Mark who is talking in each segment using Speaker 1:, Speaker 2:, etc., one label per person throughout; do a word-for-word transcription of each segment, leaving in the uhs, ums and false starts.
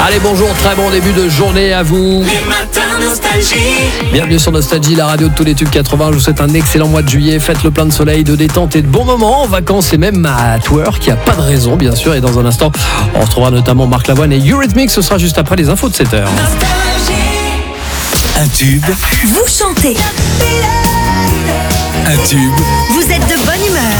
Speaker 1: Allez, bonjour, très bon début de journée à vous.
Speaker 2: Les matins nostalgie.
Speaker 1: Bienvenue sur Nostalgie, la radio de tous les tubes quatre-vingts. Je vous souhaite un excellent mois de juillet. Faites le plein de soleil, de détente et de bons moments en vacances et même à twerk. Il n'y a pas de raison, bien sûr. Et dans un instant, on retrouvera notamment Marc Lavoine et Eurythmics. Ce sera juste après les infos de sept heures.
Speaker 3: Un tube,
Speaker 4: Vous chantez,
Speaker 3: un tube,
Speaker 4: vous êtes de bonne humeur,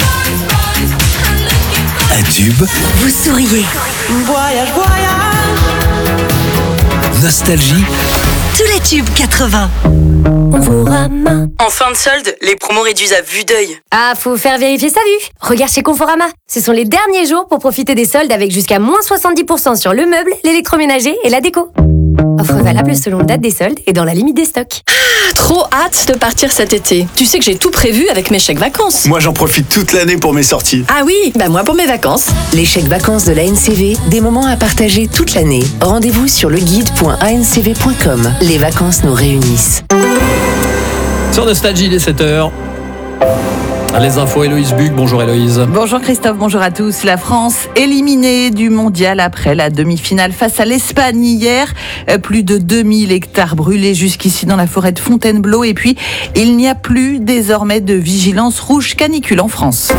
Speaker 3: un tube.
Speaker 4: vous souriez.
Speaker 2: Voyage, voyage.
Speaker 3: Nostalgie,
Speaker 4: Tous les tubes quatre-vingts.
Speaker 5: Conforama. En fin de solde, les promos réduisent à vue d'œil.
Speaker 6: Ah, faut faire vérifier sa vue. Regarde chez Conforama. Ce sont les derniers jours pour profiter des soldes avec jusqu'à moins soixante-dix pour cent sur le meuble, l'électroménager et la déco. Offre valable selon la date des soldes et dans la limite des stocks.
Speaker 7: Trop hâte de partir cet été. Tu sais que j'ai tout prévu avec mes chèques vacances.
Speaker 8: Moi, j'en profite toute l'année pour mes sorties.
Speaker 7: Ah oui, bah moi pour mes vacances.
Speaker 9: Les chèques vacances de l'A N C V, des moments à partager toute l'année. Rendez-vous sur leguide point a n c v point com. Les vacances nous réunissent.
Speaker 1: Sur Nostalgie, il est sept heures. Les infos, Héloïse Buc. Bonjour Héloïse.
Speaker 10: Bonjour Christophe, bonjour à tous. La France éliminée du mondial après la demi-finale face à l'Espagne hier. Euh, Plus de deux mille hectares brûlés jusqu'ici dans la forêt de Fontainebleau. Et puis, il n'y a plus désormais de vigilance rouge canicule en France.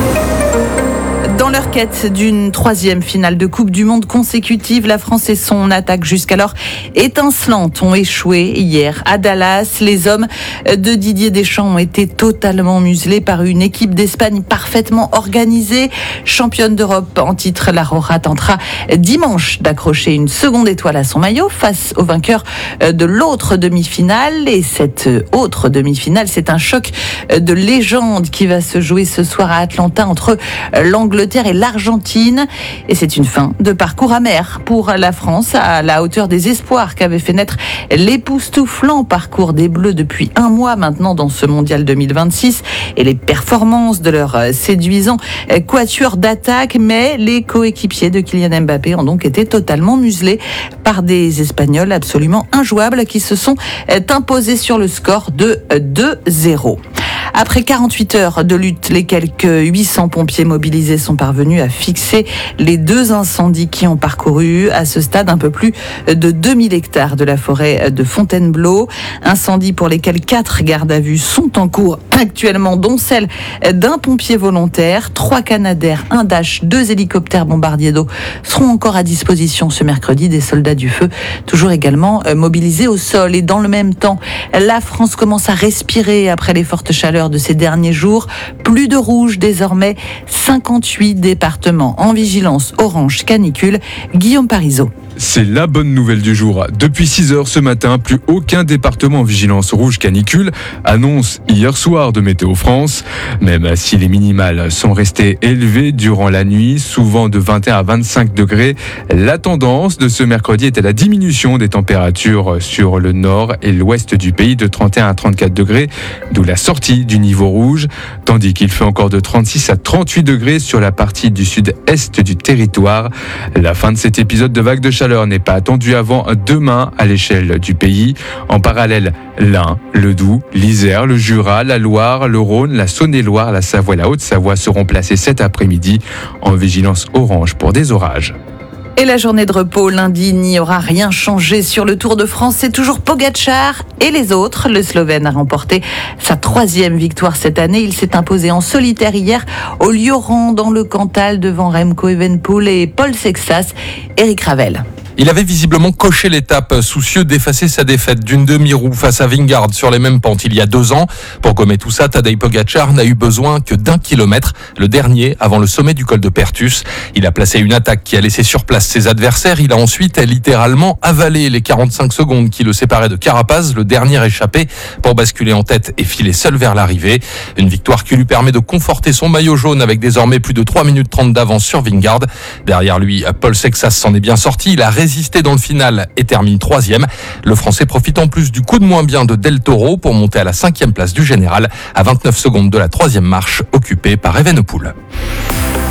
Speaker 10: Dans leur quête d'une troisième finale de Coupe du Monde consécutive, la France et son attaque jusqu'alors étincelante ont échoué hier à Dallas. Les hommes de Didier Deschamps ont été totalement muselés par une équipe d'Espagne parfaitement organisée. Championne d'Europe en titre, la Roja tentera dimanche d'accrocher une seconde étoile à son maillot face au vainqueur de l'autre demi-finale. Et cette autre demi-finale, c'est un choc de légende qui va se jouer ce soir à Atlanta entre l'Angleterre et l'Argentine. Et c'est une fin de parcours amer pour la France, à la hauteur des espoirs qu'avait fait naître l'époustouflant parcours des Bleus depuis un mois maintenant dans ce mondial deux mille vingt-six et les performances de leur séduisant quatuor d'attaque. Mais les coéquipiers de Kylian Mbappé ont donc été totalement muselés par des Espagnols absolument injouables qui se sont imposés sur le score de deux zéro. Après quarante-huit heures de lutte, les quelques huit cents pompiers mobilisés sont parvenus à fixer les deux incendies qui ont parcouru à ce stade un peu plus de deux mille hectares de la forêt de Fontainebleau. Incendies pour lesquels quatre gardes à vue sont en cours actuellement, dont celle d'un pompier volontaire. Trois Canadair, un Dash, deux hélicoptères bombardiers d'eau seront encore à disposition ce mercredi. Des soldats du feu toujours également mobilisés au sol. Et dans le même temps, la France commence à respirer après les fortes chaleurs de ces derniers jours. Plus de rouge désormais, cinquante-huit départements en vigilance orange canicule. Guillaume Parisot.
Speaker 11: C'est la bonne nouvelle du jour. Depuis six heures ce matin, plus aucun département en vigilance rouge canicule. Annonce hier soir de Météo France. Même si les minimales sont restées élevées durant la nuit, souvent de vingt et un à vingt-cinq degrés, la tendance de ce mercredi est à la diminution des températures sur le nord et l'ouest du pays de trente et un à trente-quatre degrés, d'où la sortie du niveau rouge, tandis qu'il fait encore de trente-six à trente-huit degrés sur la partie du sud-est du territoire. La fin de cet épisode de vague de chaleur n'est pas attendue avant demain à l'échelle du pays. En parallèle, l'Ain, le Doubs, l'Isère, le Jura, la Loire, le Rhône, la Saône-et-Loire, la Savoie et la Haute-Savoie seront placés cet après-midi en vigilance orange pour des orages.
Speaker 10: Et la journée de repos lundi n'y aura rien changé sur le Tour de France. C'est toujours Pogačar et les autres. Le Slovène a remporté sa troisième victoire cette année. Il s'est imposé en solitaire hier au Lioran dans le Cantal devant Remco Evenepoel et Paul Sexas. Eric Ravel.
Speaker 12: Il avait visiblement coché l'étape, soucieux d'effacer sa défaite d'une demi-roue face à Vingegaard sur les mêmes pentes il y a deux ans. Pour gommer tout ça, Tadej Pogačar n'a eu besoin que d'un kilomètre, le dernier avant le sommet du col de Pertus. Il a placé une attaque qui a laissé sur place ses adversaires. Il a ensuite littéralement avalé les quarante-cinq secondes qui le séparaient de Carapaz, le dernier échappé, pour basculer en tête et filer seul vers l'arrivée. Une victoire qui lui permet de conforter son maillot jaune avec désormais plus de trois minutes trente d'avance sur Vingegaard. Derrière lui, Paul Sexas s'en est bien sorti. Il a résisté dans le final et termine troisième. Le Français profite en plus du coup de moins bien de Del Toro pour monter à la cinquième place du général, à vingt-neuf secondes de la troisième marche occupée par Evenepoel.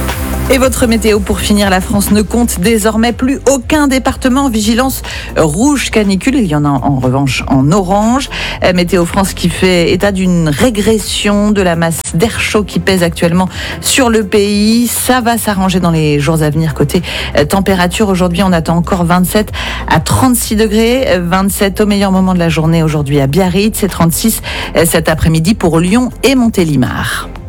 Speaker 10: Et votre météo pour finir, la France ne compte désormais plus aucun département en vigilance rouge canicule. Il y en a en revanche en orange. Météo France qui fait état d'une régression de la masse d'air chaud qui pèse actuellement sur le pays. Ça va s'arranger dans les jours à venir. Côté température, aujourd'hui on attend encore vingt-sept à trente-six degrés. vingt-sept au meilleur moment de la journée aujourd'hui à Biarritz et trente-six cet après-midi pour Lyon et Montélimar.